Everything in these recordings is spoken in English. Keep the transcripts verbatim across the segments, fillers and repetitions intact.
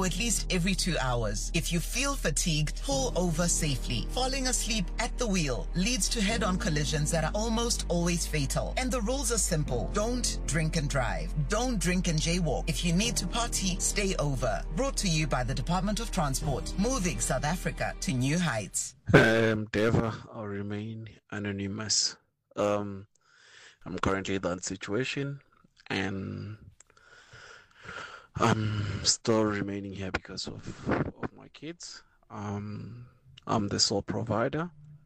or at least every two hours. If you feel fatigued, pull over safely. Falling asleep at the wheel leads to head-on collisions that are almost always fatal. And the rules are simple. Don't drink and drive. Don't drink and jaywalk. If you need to party, stay over. Brought to you by the Department of Transport, moving South Africa to new heights. Um, Deva, I'll remain anonymous. Um, I'm currently in that situation, and I'm still remaining here because of, of my kids. Um, I'm the sole provider.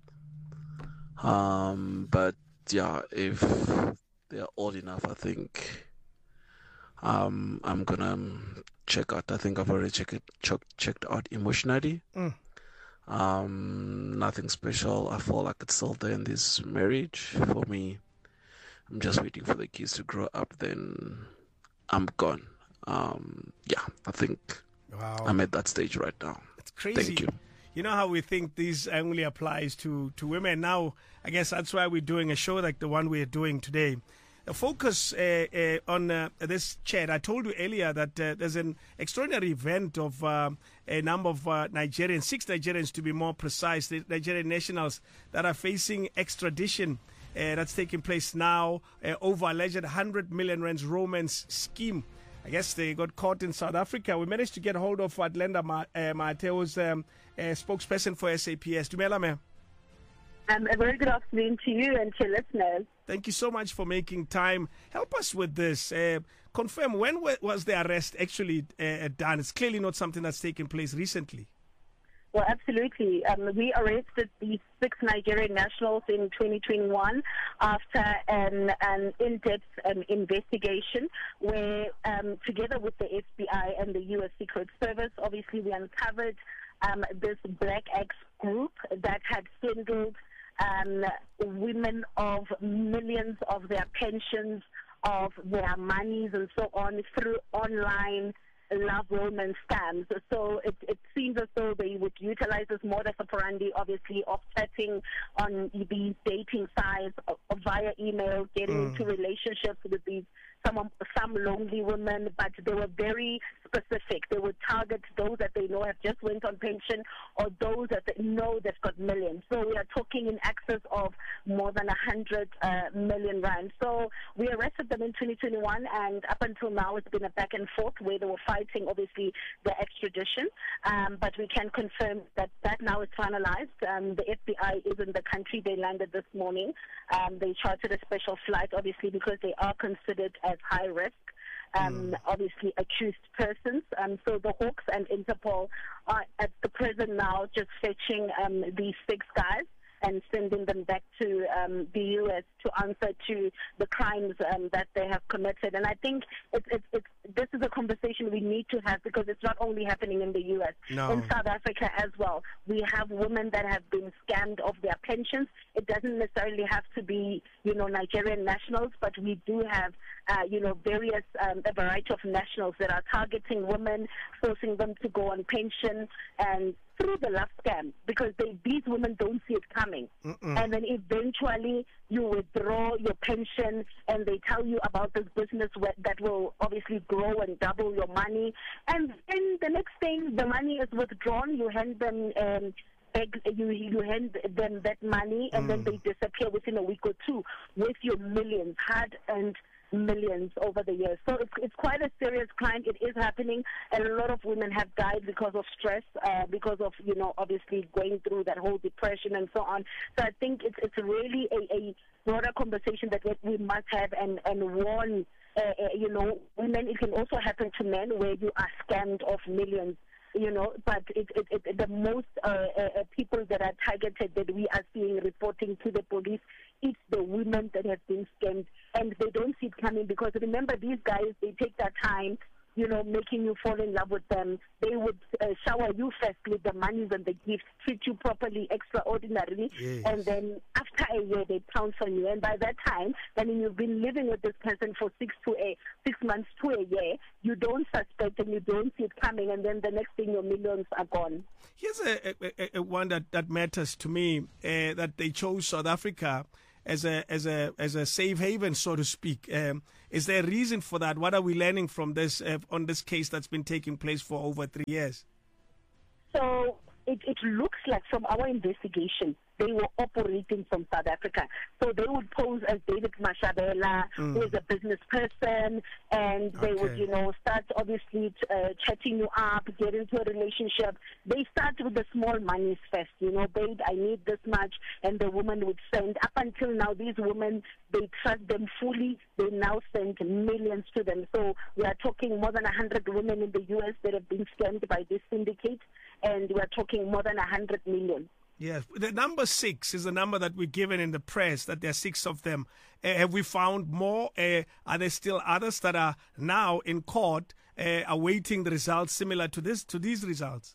Um, but yeah, if they're old enough, I think um, I'm gonna check out. I think I've already checked it, check, checked out emotionally. Mm. Um, nothing special. I feel like it's still there in this marriage. For me, I'm just waiting for the kids to grow up. Then I'm gone. Um, yeah, I think Wow. I'm at that stage right now. It's crazy. Thank you. You know how we think this only applies to, to women. Now, I guess that's why we're doing a show like the one we're doing today. The focus uh, uh, on uh, this chat, I told you earlier that uh, there's an extraordinary event of uh, a number of uh, Nigerians, six Nigerians to be more precise, the Nigerian nationals that are facing extradition. Uh, that's taking place now uh, over alleged one hundred million rands romance scheme. I guess they got caught in South Africa. We managed to get hold of Atlenda Ma- uh, Mateo's um, uh, spokesperson for S A P S. Dumela, ma'am. Um, a very good afternoon to you and to listeners. Thank you so much for making time. Help us with this. Uh, confirm, when w- was the arrest actually uh, done? It's clearly not something that's taken place recently. Well, absolutely. Um, we arrested these six Nigerian nationals in twenty twenty-one after an, an in-depth um, investigation where, um, together with the F B I and the U S Secret Service, obviously we uncovered um, this Black X group that had swindled um, women of millions of their pensions, of their monies and so on through online love romance scams. So it, it seems as though they would utilize this modus operandi, obviously, of chatting on these dating sites of, of via email, getting Mm. into relationships with these some some lonely women, but they were very specific. They would target those that they know have just went on pension or those that they know they've got millions. So we are talking in excess of more than one hundred uh, million rand. So we arrested them in twenty twenty-one, and up until now it's been a back and forth where they were fighting, obviously, the extradition. Um, but we can confirm that that now is finalized. Um, the F B I is in the country. They landed this morning. Um, they chartered a special flight, obviously, because they are considered as high risk. Um, mm. Obviously accused persons. Um, so the Hawks and Interpol are at the present now just fetching um, these six guys and sending them back to um, the U S to answer to the crimes um, that they have committed. And I think it's, it's, it's, this is a conversation we need to have because it's not only happening in the U S, No. in South Africa as well. We have women that have been scammed of their pensions. It doesn't necessarily have to be, you know, Nigerian nationals, but we do have, uh, you know, various, um, a variety of nationals that are targeting women, forcing them to go on pension and through the love scam, because they, these women don't see it coming. Mm-mm. And then eventually you withdraw your pension and they tell you about this business where, that will obviously grow and double your money. And then the next thing, the money is withdrawn, you hand them... Um, You, you hand them that money and mm. then they disappear within a week or two with your millions, hard-earned millions over the years. So it's, it's quite a serious crime. It is happening. And a lot of women have died because of stress, uh, because of, you know, obviously going through that whole depression and so on. So I think it's, it's really a, a broader conversation that we must have and, and warn, uh, uh, you know, women. It can also happen to men where you are scammed of millions. You know, but it, it, it, the most uh, uh, people that are targeted that we are seeing reporting to the police, it's the women that have been scammed, and they don't see it coming because remember, these guys, they take their time, you know, making you fall in love with them. They would uh, shower you first with the monies and the gifts, treat you properly, extraordinarily, Yes. and then after a year they pounce on you. And by that time, I mean, you've been living with this person for six to a six months to a year. You don't suspect and you don't see it coming, and then the next thing your millions are gone. Here's a, a, a one that, that matters to me, uh, that they chose South Africa as a as a as a safe haven, so to speak. Um, is there a reason for that? What are we learning from this uh, on this case that's been taking place for over three years? So it, it looks like from our investigation, they were operating from South Africa. So they would pose as David Mashabela, mm. who is a business person, and they okay. would, you know, start obviously uh, chatting you up, get into a relationship. They start with the small monies first, you know, babe, I need this much, and the woman would send. Up until now, these women, they trust them fully. They now send millions to them. So we are talking more than one hundred women in the U S that have been scammed by this syndicate, and we are talking more than one hundred million. Yes, the number six is the number that we're given in the press, that there are six of them. Uh, have we found more? Uh, are there still others that are now in court uh, awaiting the results similar to this, to these results?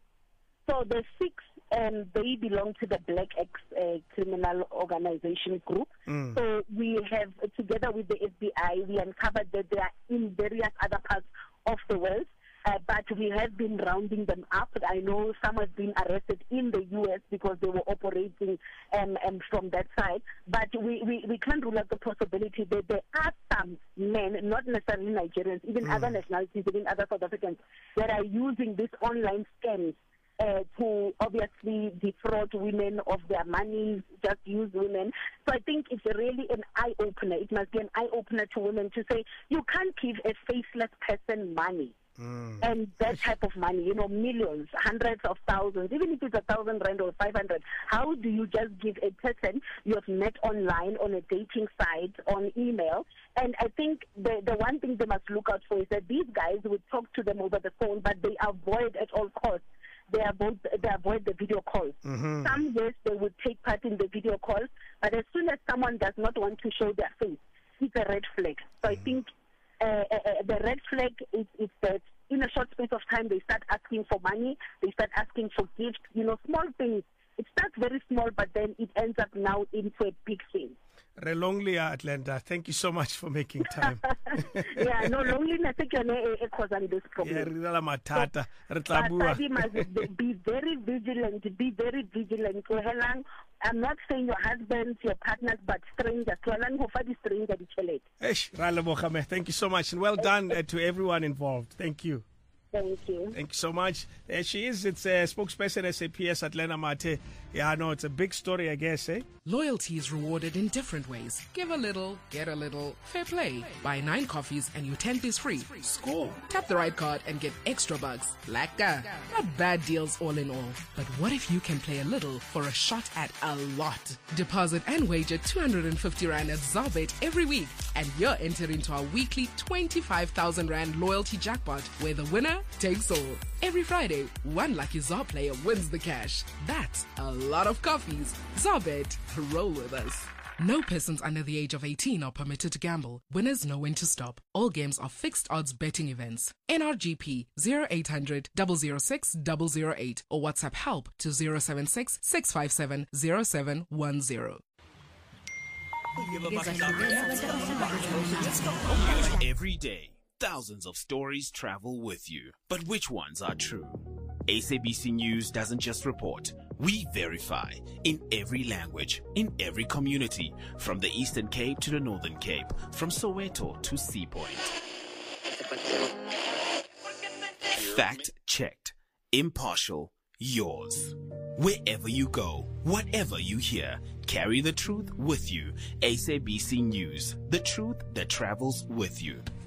So the six, um, they belong to the Black X uh, criminal organization group. Mm. So we have, together with the F B I, we uncovered that they are in various other parts of the world. Uh, but we have been rounding them up. I know some have been arrested in the U S because they were operating um, um, from that side. But we, we, we can't rule out the possibility that there are some men, not necessarily Nigerians, even mm. other nationalities, even other South Africans, that are using these online scams uh, to obviously defraud women of their money, just use women. So I think it's really an eye-opener. It must be an eye-opener to women to say, you can't give a faceless person money. Mm. And that type of money, you know, millions, hundreds of thousands, even if it's a thousand rand or five hundred, how do you just give a person you have met online on a dating site, on email? And I think the the one thing they must look out for is that these guys would talk to them over the phone, but they avoid at all costs. They avoid, they avoid the video calls. Mm-hmm. Some yes, they would take part in the video calls, but as soon as someone does not want to show their face, it's a red flag. So mm. I think Uh, uh, the red flag is, is that in a short space of time they start asking for money, they start asking for gifts, you know, small things. It starts very small, but then it ends up now into a big thing. Relonglia Atlanta, thank you so much for making time. Yeah, no, loneliness is causing this problem. Yeah, matata. But you must be very vigilant, be very vigilant. I'm not saying your husbands, your partners, but strangers. Thank you so much, and well done uh, to everyone involved. Thank you. Thank you. Thank you so much. There she is. It's a spokesperson S A P S Atlanta Mate. Yeah, I know it's a big story, I guess, eh? Loyalty is rewarded in different ways. Give a little, get a little. Fair play. Buy nine coffees and your tenth is free. Score. Tap the right card and get extra bucks. Lacka. Not bad deals all in all. But what if you can play a little for a shot at a lot? Deposit and wager two hundred fifty rand at Zarbet every week. And you're entered into our weekly twenty-five thousand rand loyalty jackpot, where the winner takes all. Every Friday, one lucky Zar player wins the cash. That's a lot of coffees. Zarbet, roll with us. No persons under the age of eighteen are permitted to gamble. Winners know when to stop. All games are fixed odds betting events. N R G P zero eight hundred, zero zero six, zero zero eight or WhatsApp help to zero seven six, six five seven, zero seven one zero. Every day, thousands of stories travel with you. But which ones are true? S A B C News doesn't just report. We verify in every language, in every community, from the Eastern Cape to the Northern Cape, from Soweto to Sea Point. Fact checked, impartial, yours. Wherever you go, whatever you hear, carry the truth with you. S A B C News, the truth that travels with you.